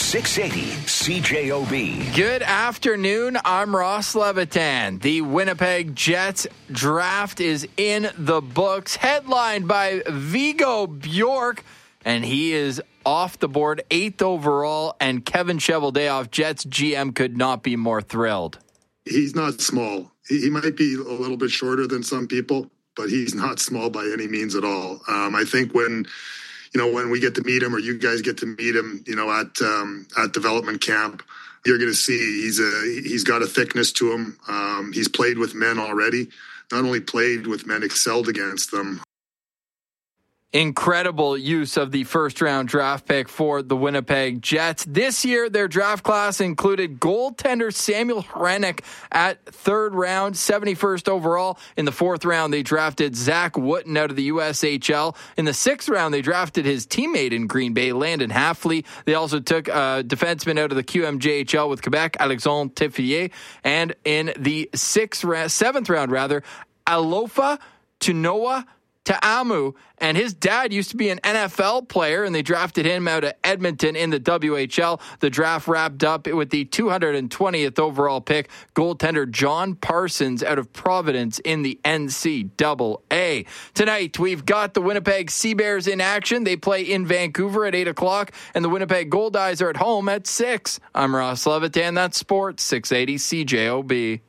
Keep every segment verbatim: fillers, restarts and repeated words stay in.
six eighty C J O B. Good afternoon. I'm Ross Levitan. The Winnipeg Jets draft is in the books, headlined by Vigo Bjork, and he is off the board, eighth overall, and Kevin Cheveldayoff, Jets G M, could not be more thrilled. He's not small. He, he might be a little bit shorter than some people, but he's not small by any means at all. Um, I think when, you know, when we get to meet him, or you guys get to meet him, you know, at um, at development camp, you're going to see he's a he's got a thickness to him. Um, he's played with men already. Not only played with men, excelled against them. Incredible use of the first round draft pick for the Winnipeg Jets. This year, their draft class included goaltender Samuel Hrenak at third round, seventy-first overall. In the fourth round, they drafted Zach Wooten out of the U S H L. In the sixth round, they drafted his teammate in Green Bay, Landon Hafley. They also took a defenseman out of the Q M J H L with Quebec, Alexandre Teffier. And in the sixth, seventh round, rather, Alofa Tunoa Ta'amu, and his dad used to be an N F L player, and they drafted him out of Edmonton in the W H L. The draft wrapped up with the two hundred twentieth overall pick, goaltender John Parsons out of Providence in the N C double A. Tonight, we've got the Winnipeg Sea Bears in action. They play in Vancouver at eight o'clock, and the Winnipeg Goldeyes are at home at six. I'm Ross Levitan. That's Sports six eighty C J O B.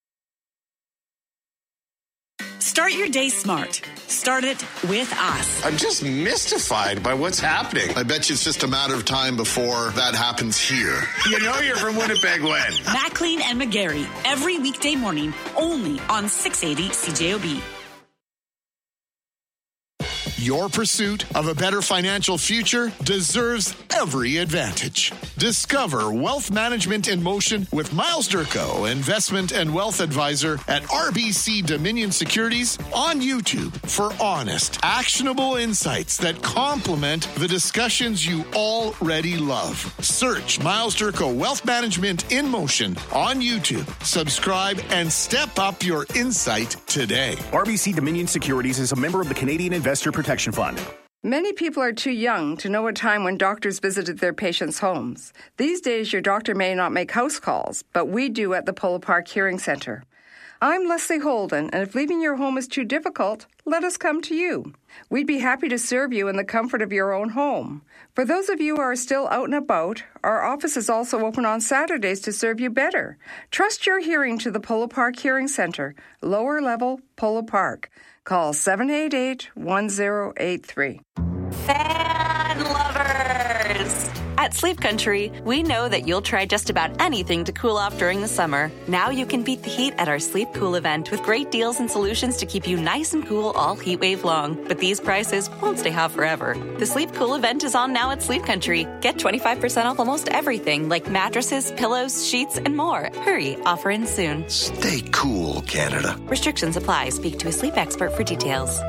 Start your day smart. Start it with us. I'm just mystified by what's happening. I bet you it's just a matter of time before that happens here. You know you're from Winnipeg when? Maclean and McGarry, every weekday morning, only on six eighty C J O B. Your pursuit of a better financial future deserves every advantage. Discover Wealth Management in Motion with Miles Durko, Investment and Wealth Advisor at R B C Dominion Securities on YouTube for honest, actionable insights that complement the discussions you already love. Search Miles Durko Wealth Management in Motion on YouTube. Subscribe and step up your insight today. R B C Dominion Securities is a member of the Canadian Investor Protection Fund. Many people are too young to know a time when doctors visited their patients' homes. These days, your doctor may not make house calls, but we do at the Polo Park Hearing Center. I'm Leslie Holden, and if leaving your home is too difficult, let us come to you. We'd be happy to serve you in the comfort of your own home. For those of you who are still out and about, our office is also open on Saturdays to serve you better. Trust your hearing to the Polo Park Hearing Center, lower level Polo Park. Call seven eight eight, one zero eight three. Fan lovers! At Sleep Country, we know that you'll try just about anything to cool off during the summer. Now you can beat the heat at our Sleep Cool event with great deals and solutions to keep you nice and cool all heat wave long. But these prices won't stay hot forever. The Sleep Cool event is on now at Sleep Country. Get twenty-five percent off almost everything like mattresses, pillows, sheets, and more. Hurry, offer ends soon. Stay cool, Canada. Restrictions apply. Speak to a sleep expert for details.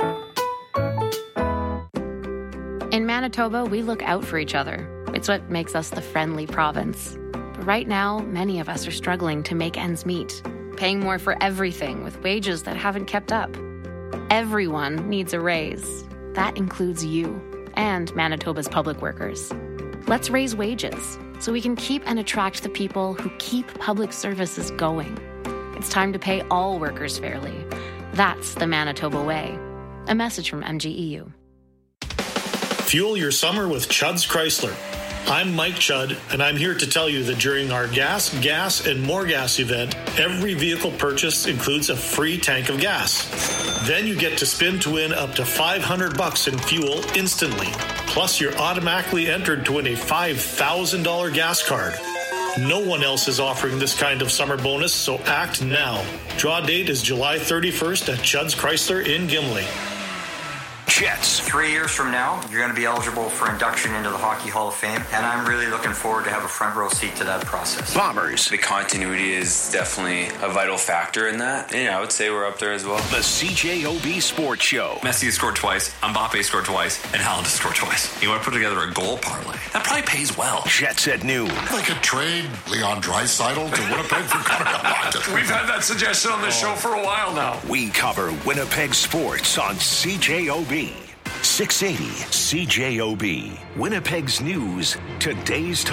In Manitoba, we look out for each other. It's what makes us the friendly province. But right now, many of us are struggling to make ends meet, paying more for everything with wages that haven't kept up. Everyone needs a raise. That includes you and Manitoba's public workers. Let's raise wages so we can keep and attract the people who keep public services going. It's time to pay all workers fairly. That's the Manitoba way. A message from M G E U. Fuel your summer with Chudd's Chrysler. I'm Mike Chudd, and I'm here to tell you that during our Gas, Gas, and More Gas event, every vehicle purchase includes a free tank of gas. Then you get to spin to win up to five hundred bucks in fuel instantly. Plus, you're automatically entered to win a five thousand dollars gas card. No one else is offering this kind of summer bonus, so act now. Draw date is July thirty-first at Chudd's Chrysler in Gimli. Jets. Three years from now, you're going to be eligible for induction into the Hockey Hall of Fame, and I'm really looking forward to have a front row seat to that process. Bombers. The continuity is definitely a vital factor in that. Yeah, I would say we're up there as well. The C J O B Sports Show. Messi scored twice, Mbappe scored twice, and Haaland scored twice. You want to put together a goal parlay? That probably pays well. Jets at noon. Like a trade Leon Draisaitl to Winnipeg for Colorado. We've had that suggestion on the oh. show for a while now. We cover Winnipeg sports on C J O B. six eighty C J O B. Winnipeg's news, today's